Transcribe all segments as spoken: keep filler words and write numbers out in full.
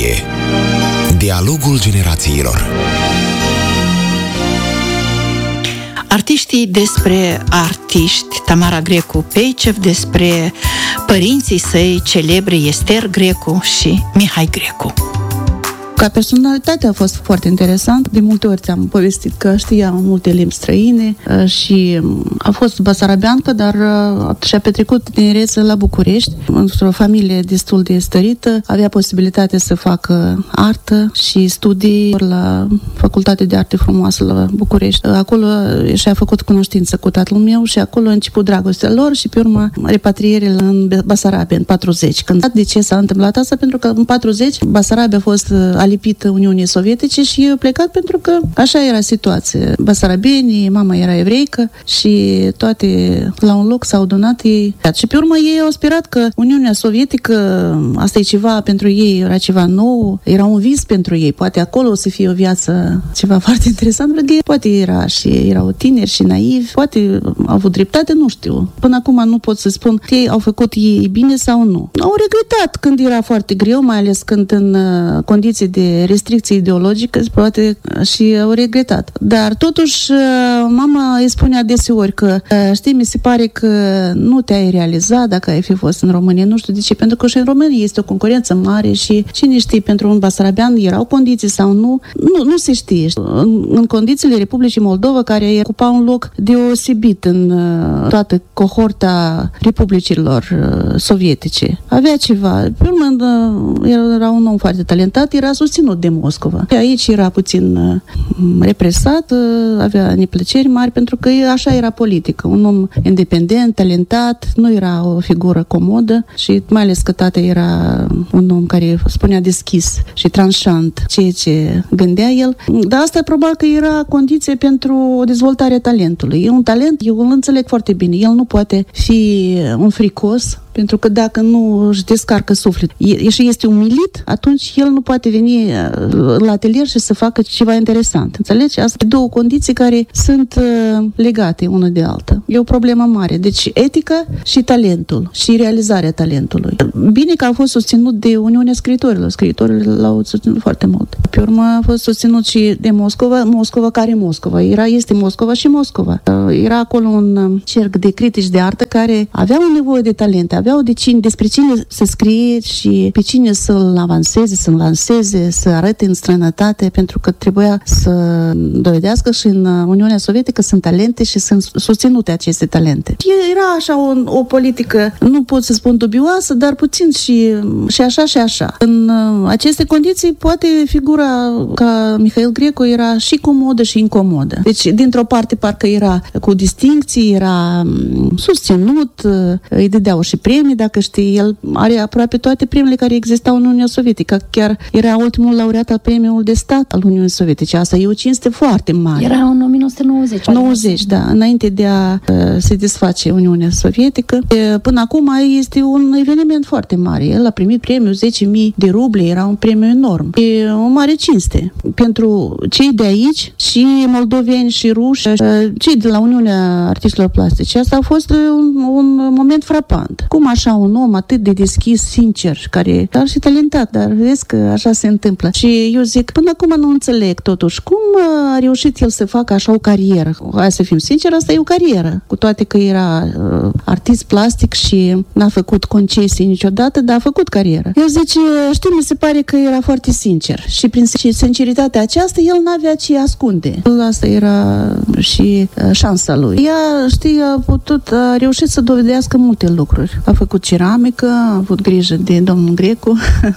Memorie. Dialogul generațiilor. Artiștii despre artiști, Tamara Grecu-Peicev, despre părinții săi celebri, Ester Grecu și Mihai Grecu. Ca personalitate a fost foarte interesant. De multe ori ți-am povestit că știa multe limbi străine și a fost basarabeancă, dar și-a petrecut tinerețe la București, într-o familie destul de stărită. Avea posibilitate să facă artă și studii la Facultatea de Arte Frumoasă la București. Acolo și-a făcut cunoștință cu tatăl meu și acolo a început dragostea lor și pe urmă repatrierea în Basarabia în patruzeci. Când, de ce s-a întâmplat asta? Pentru că în patruzeci Basarabia a fost alipită Uniunii Sovietice și a plecat pentru că așa era situația. Basarabenii, mama era evreică și toate la un loc s-au adunat ei. Și pe urmă ei au sperat că Uniunea Sovietică, asta e ceva pentru ei, era ceva nou, era un vis pentru ei. Poate acolo o să fie o viață ceva foarte interesant, pentru că poate era și erau tineri și naivi, poate au avut dreptate, nu știu. Până acum nu pot să spun ei au făcut ei bine sau nu. Au regretat când era foarte greu, mai ales când în condiții de restricții ideologice, poate și au regretat. Dar totuși mama îi spune adeseori că știi, mi se pare că nu te-ai realizat dacă ai fi fost în România, nu știu de ce, pentru că și în România este o concurență mare și cine știe, pentru un basarabean erau condiții sau nu, nu, nu se știe. În, în condițiile Republicii Moldova, care ocupa un loc deosebit în toată cohorta republicilor sovietice, avea ceva. Pe urmă, era un om foarte talentat, era susținut de Moscova. Aici era puțin represat, avea neplăceri mari, pentru că așa era politică. Un om independent, talentat, nu era o figură comodă și mai ales că tata era un om care spunea deschis și tranșant ceea ce gândea el. Dar asta probabil că era condiție pentru dezvoltarea talentului. E un talent, eu îl înțeleg foarte bine. El nu poate fi un fricos, pentru că dacă nu își descarcă sufletul și este umilit, atunci el nu poate veni la atelier și să facă ceva interesant. Înțelegi? Asta sunt două condiții care sunt legate una de alta. E o problemă mare. Deci etica și talentul și realizarea talentului. Bine că a fost susținut de Uniunea Scriitorilor. Scriitorii l-au susținut foarte mult. Pe urmă a fost susținut și de Moscova. Moscova care Moscova? Era, este Moscova și Moscova. Era acolo un cerc de critici de artă care aveau nevoie de talente, aveau de cine, despre cine să scrie și pe cine să-l avanseze, să-l lanseze, să arate în străinătate, pentru că trebuia să dovedească și în Uniunea Sovietică sunt talente și sunt susținute aceste talente. Era așa o, o politică, nu pot să spun dubioasă, dar puțin și, și așa și așa. În aceste condiții, poate figura ca Mihail Grecu era și comodă și incomodă. Deci, dintr-o parte, parcă era cu distincții, era susținut, îi dădeau și premii, dacă știi, el are aproape toate premiile care existau în Uniunea Sovietică. Chiar era ultimul laureat al premiului de stat al Uniunii Sovietice. Asta e o cinste foarte mare. Era în o mie nouă sute nouăzeci. nouăzeci, da, înainte de a uh, se desface Uniunea Sovietică. E, până acum este un eveniment foarte mare. El a primit premiul zece mii de ruble, era un premiu enorm. E o mare cinste pentru cei de aici și moldoveni și ruși, uh, cei de la Uniunea Artiștilor Plastice. Asta a fost un, un moment frapant. Cum așa un om atât de deschis, sincer, care ar fi talentat, dar vezi că așa se întâmplă. Și eu zic, până acum nu înțeleg totuși cum a reușit el să facă așa o carieră. Hai să fim sinceri, asta e o carieră. Cu toate că era uh, artist plastic și n-a făcut concesii niciodată, dar a făcut carieră. Eu zice, știi, mi se pare că era foarte sincer. Și prin sinceritatea aceasta, el n-avea ce ascunde. Asta era și uh, șansa lui. Ea, știi, a putut, a reușit să dovedească multe lucruri. A făcut ceramică, a avut grijă de domnul Grecu,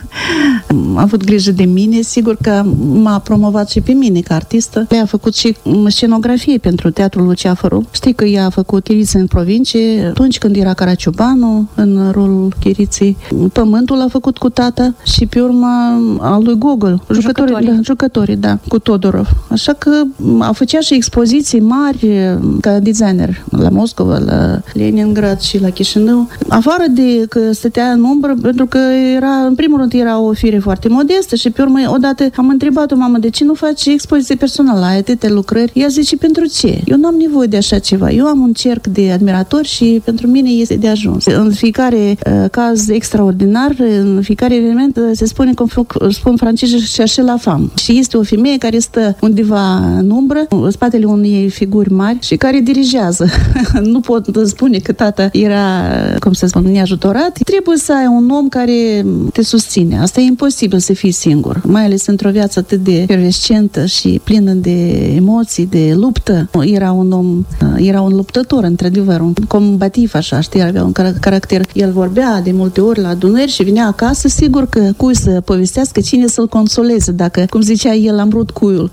a avut grijă de mine, sigur că m-a promovat și pe mine ca artistă. Ea a făcut și scenografie pentru Teatrul Luceafărul. Știi că ea a făcut Chiriță în provincie, atunci când era Caraciobanu în rolul Chiriței. Pământul a făcut cu tata și pe urmă al lui Gogol, jucătorii, jucătorii. Da, jucătorii, da, cu Todorov. Așa că a făcea și expoziții mari ca designer la Moscova, la Leningrad și la Chișinău. A afară de că stătea în umbră, pentru că era, în primul rând, era o fire foarte modestă și pe urmă, odată am întrebat-o, mamă, de ce nu faci expoziție personală, ai atâtea lucrări? Ea zice, pentru ce? Eu n-am nevoie de așa ceva. Eu am un cerc de admiratori și pentru mine este de ajuns. În fiecare uh, caz extraordinar, în fiecare element, uh, se spune, cum spun francezii, chercher la femme. Și este o femeie care stă undeva în umbră, în spatele unei figuri mari și care dirigează. Nu pot spune că tata era, cum să spun, neajutorat. Trebuie să ai un om care te susține. Asta e imposibil să fii singur, mai ales într-o viață atât de efervescentă și plină de emoții, de luptă. Era un om, era un luptător, într-adevăr, un combativ, așa, știi, avea un caracter. El vorbea de multe ori la adunări și vinea acasă, sigur că cui să povestească, cine să-l consoleze, dacă, cum zicea el, am vrut cuiul.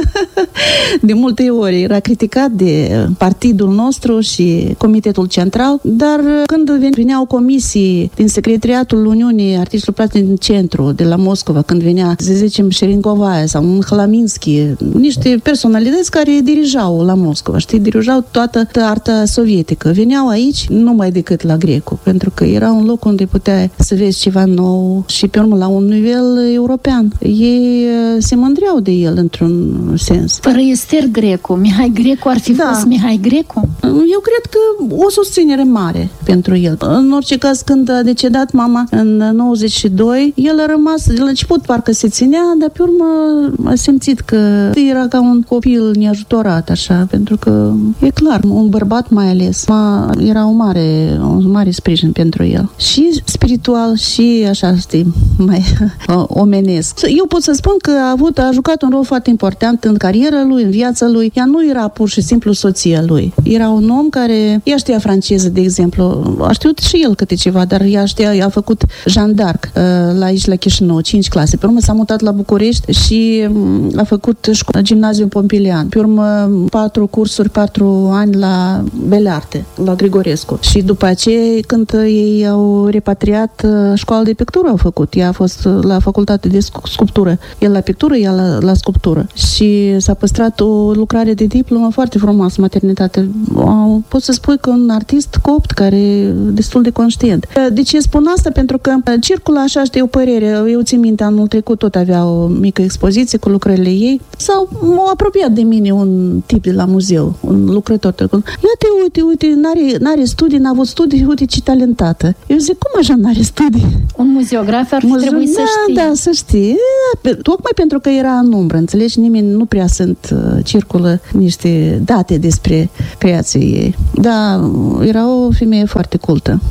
De multe ori era criticat de partidul nostru și Comitetul Central, dar când veneau comisii din Secretariatul Uniunii Artiștilor Plastici din centru, de la Moscova, când venea, să zicem, Șerincovaia sau Hlaminski, niște personalități care dirijau la Moscova, știi, dirijau toată arta sovietică. Veneau aici numai decât la Grecu, pentru că era un loc unde puteai să vezi ceva nou și, pe urmă, la un nivel european. Ei se mândreau de el, într-un sens. Fără Ester Grecu, Mihai Grecu ar fi da. fost Mihai Grecu? Eu cred că o susținere mare pentru el. În orice caz, când a decedat mama în nouăzeci și doi, el a rămas, de la început parcă se ținea, dar pe urmă a simțit că era ca un copil neajutorat, așa, pentru că e clar, un bărbat mai ales, ma, era un mare, un mare sprijin pentru el. Și spiritual, și așa, știi, mai omenesc. Eu pot să spun că a avut, a jucat un rol foarte important în cariera lui, în viața lui. Ea nu era pur și simplu soția lui. Era un om care, ea știa franceză, de exemplu, a știut și el câte ceva, dar ea știa, ea a făcut Jeanne d'Arc la aici, la Chișinău, cinci clase. Pe urmă s-a mutat la București și a făcut școală, gimnaziul Pompilian. Pe urmă, patru cursuri, patru ani la Bele Arte, la Grigorescu. Și după aceea, când ei au repatriat, școala de pictură au făcut. Ea a fost la facultate de sculptură. El la pictură, ea la, la sculptură. Și s-a păstrat o lucrare de diplomă foarte frumoasă, maternitate. Pot să spui că un artist copt care e destul de conștient. De ce spun asta? Pentru că circulă așa, știu, o părere. Eu țin minte, anul trecut tot avea o mică expoziție cu lucrările ei. Sau m-a apropiat de mine un tip de la muzeu, un lucrător trecut. Iată, uite, uite, n-are, n-are studii, n-a avut studii, uite ce talentată. Eu zic, cum așa n-are studii? Un muzeograf ar fi Muzeu... trebuit să da, știe. Da, să știe. Tocmai pentru că era în umbră, înțelegi? Nimeni nu prea sunt, circulă niște date despre creația ei. Da, era o femeie foarte cultă.